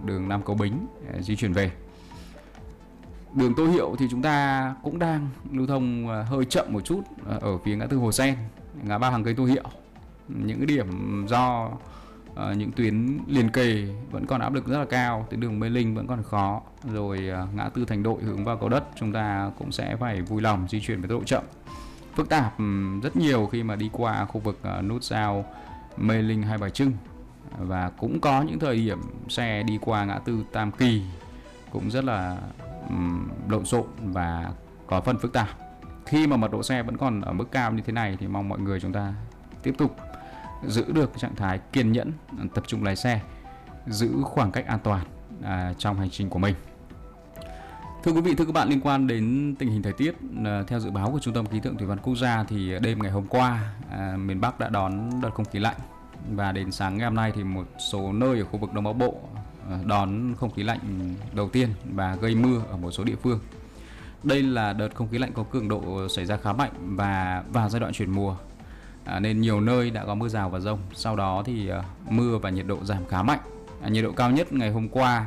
đường Nam Cầu Bính di chuyển về. Đường Tô Hiệu thì chúng ta cũng đang lưu thông hơi chậm một chút ở phía ngã tư Hồ Sen, ngã ba Hàng Cây Tô Hiệu. Những cái điểm do những tuyến liền kề vẫn còn áp lực rất là cao, tuyến đường Mê Linh vẫn còn khó, rồi ngã tư Thành Đội hướng vào Cầu Đất chúng ta cũng sẽ phải vui lòng di chuyển với tốc độ chậm, phức tạp rất nhiều khi mà đi qua khu vực nút giao Mê Linh Hai Bà Trưng. Và cũng có những thời điểm xe đi qua ngã tư Tam Kỳ cũng rất là lộn xộn và có phần phức tạp. Khi mà mật độ xe vẫn còn ở mức cao như thế này thì mong mọi người chúng ta tiếp tục giữ được trạng thái kiên nhẫn, tập trung lái xe, giữ khoảng cách an toàn trong hành trình của mình. Thưa quý vị, thưa các bạn, liên quan đến tình hình thời tiết, theo dự báo của Trung tâm Khí tượng Thủy văn Quốc gia thì đêm ngày hôm qua miền Bắc đã đón đợt không khí lạnh, và đến sáng ngày hôm nay thì một số nơi ở khu vực Đông Bắc Bộ đón không khí lạnh đầu tiên và gây mưa ở một số địa phương. Đây là đợt không khí lạnh có cường độ xảy ra khá mạnh và vào giai đoạn chuyển mùa, nên nhiều nơi đã có mưa rào và dông. Sau đó thì mưa và nhiệt độ giảm khá mạnh. Nhiệt độ cao nhất ngày hôm qua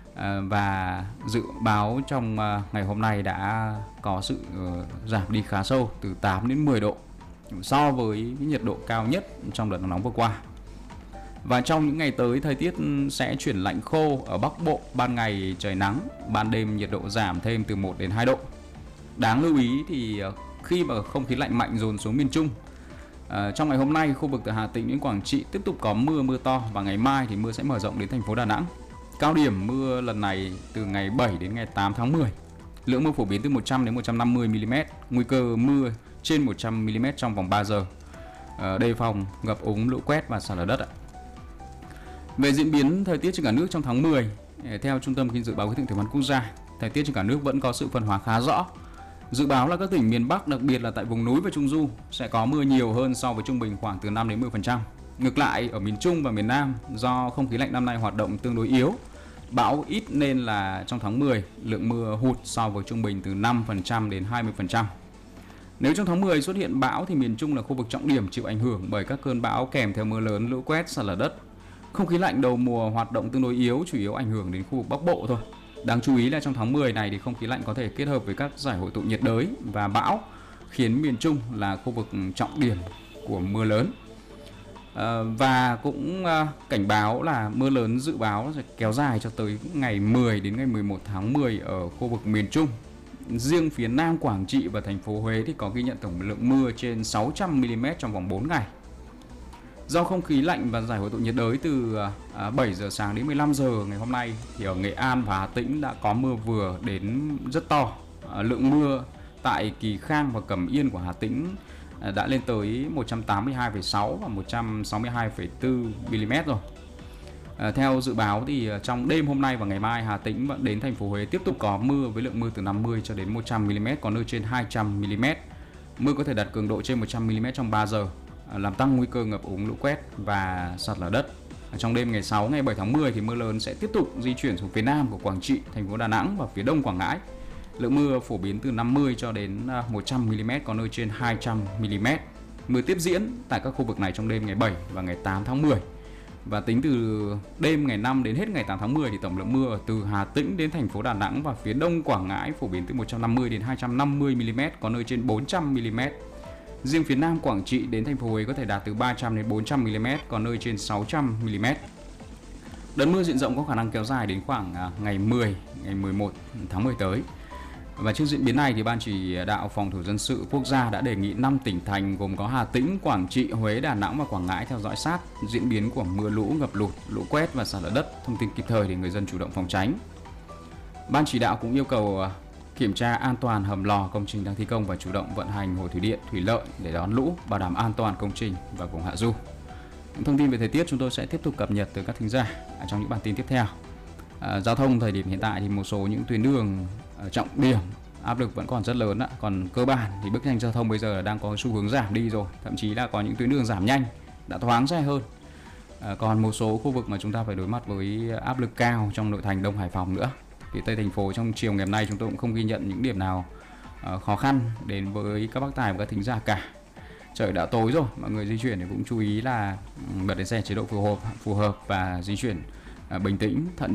và dự báo trong ngày hôm nay đã có sự giảm đi khá sâu, từ 8 đến 10 độ so với nhiệt độ cao nhất trong đợt nắng nóng vừa qua. Và trong những ngày tới, thời tiết sẽ chuyển lạnh khô ở Bắc Bộ, ban ngày trời nắng, ban đêm nhiệt độ giảm thêm từ 1 đến 2 độ. Đáng lưu ý thì khi mà không khí lạnh mạnh dồn xuống miền Trung, trong ngày hôm nay khu vực từ Hà Tĩnh đến Quảng Trị tiếp tục có mưa to, và ngày mai thì mưa sẽ mở rộng đến thành phố Đà Nẵng. Cao điểm mưa lần này từ ngày 7 đến ngày 8 tháng 10. Lượng mưa phổ biến từ 100 đến 150 mm, nguy cơ mưa trên 100 mm trong vòng 3 giờ. Đề phòng ngập úng, lũ quét và sạt lở đất. Về diễn biến thời tiết trên cả nước trong tháng 10, theo Trung tâm Dự báo Khí tượng Thủy văn Quốc gia, thời tiết trên cả nước vẫn có sự phân hóa khá rõ. Dự báo là các tỉnh miền Bắc, đặc biệt là tại vùng núi và Trung Du, sẽ có mưa nhiều hơn so với trung bình khoảng từ 5 đến 10%. Ngược lại, ở miền Trung và miền Nam, do không khí lạnh năm nay hoạt động tương đối yếu, bão ít, nên là trong tháng 10, lượng mưa hụt so với trung bình từ 5% đến 20%. Nếu trong tháng 10 xuất hiện bão thì miền Trung là khu vực trọng điểm chịu ảnh hưởng bởi các cơn bão kèm theo mưa lớn, lũ quét, sạt lở đất. Không khí lạnh đầu mùa hoạt động tương đối yếu, chủ yếu ảnh hưởng đến khu vực Bắc Bộ thôi. Đáng chú ý là trong tháng 10 này thì không khí lạnh có thể kết hợp với các giải hội tụ nhiệt đới và bão, khiến miền Trung là khu vực trọng điểm của mưa lớn. Và cũng cảnh báo là mưa lớn dự báo sẽ kéo dài cho tới ngày 10 đến ngày 11 tháng 10 ở khu vực miền Trung. Riêng phía Nam Quảng Trị và thành phố Huế thì có ghi nhận tổng lượng mưa trên 600 mm trong vòng 4 ngày. Do không khí lạnh và giải hội tụ nhiệt đới từ 7 giờ sáng đến 15 giờ ngày hôm nay thì ở Nghệ An và Hà Tĩnh đã có mưa vừa đến rất to. Lượng mưa tại Kỳ Khang và Cẩm Yên của Hà Tĩnh đã lên tới 182,6 và 162,4 mm rồi. Theo dự báo thì trong đêm hôm nay và ngày mai, Hà Tĩnh vẫn đến thành phố Huế tiếp tục có mưa với lượng mưa từ 50 cho đến 100 mm, có nơi trên 200 mm. Mưa có thể đạt cường độ trên 100 mm trong 3 giờ, làm tăng nguy cơ ngập úng, lũ quét và sạt lở đất. Trong đêm ngày 6, ngày 7 tháng 10 thì mưa lớn sẽ tiếp tục di chuyển xuống phía Nam của Quảng Trị, thành phố Đà Nẵng và phía Đông Quảng Ngãi. Lượng mưa phổ biến từ 50 cho đến 100 mm, có nơi trên 200 mm. Mưa tiếp diễn tại các khu vực này trong đêm ngày 7 và ngày 8 tháng 10. Và tính từ đêm ngày 5 đến hết ngày 8 tháng 10 thì tổng lượng mưa ở từ Hà Tĩnh đến thành phố Đà Nẵng và phía Đông Quảng Ngãi phổ biến từ 150 đến 250 mm, có nơi trên 400 mm. Riêng phía Nam Quảng Trị đến thành phố Huế có thể đạt từ 300 đến 400 mm, còn nơi trên 600 mm. Đợt mưa diện rộng có khả năng kéo dài đến khoảng ngày 10, ngày 11 tháng 10 tới. Và trước diễn biến này thì Ban Chỉ đạo Phòng thủ dân sự quốc gia đã đề nghị 5 tỉnh thành gồm có Hà Tĩnh, Quảng Trị, Huế, Đà Nẵng và Quảng Ngãi theo dõi sát diễn biến của mưa lũ, ngập lụt, lũ quét và sạt lở đất, thông tin kịp thời để người dân chủ động phòng tránh. Ban chỉ đạo cũng yêu cầu kiểm tra an toàn hầm lò, công trình đang thi công và chủ động vận hành hồ thủy điện, thủy lợi để đón lũ, bảo đảm an toàn công trình và vùng hạ du. Những thông tin về thời tiết chúng tôi sẽ tiếp tục cập nhật từ các thính giả trong những bản tin tiếp theo. Giao thông thời điểm hiện tại thì một số những tuyến đường trọng điểm áp lực vẫn còn rất lớn, còn cơ bản thì bức tranh giao thông bây giờ đang có xu hướng giảm đi rồi, thậm chí là có những tuyến đường giảm nhanh, đã thoáng xe hơn. Còn một số khu vực mà chúng ta phải đối mặt với áp lực cao trong nội thành Đông Hải Phòng nữa. Phía Tây thành phố trong chiều ngày hôm nay chúng tôi cũng không ghi nhận những điểm nào khó khăn đến với các bác tài và các thính giả cả. Trời đã tối rồi, mọi người di chuyển thì cũng chú ý là bật đèn xe chế độ phù hợp và di chuyển bình tĩnh, thận